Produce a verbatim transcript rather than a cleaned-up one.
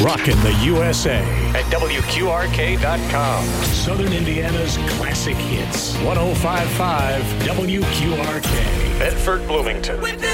Rockin' the U S A at W Q R K dot com. Southern Indiana's classic hits. one oh five point five W Q R K. Bedford, Bloomington.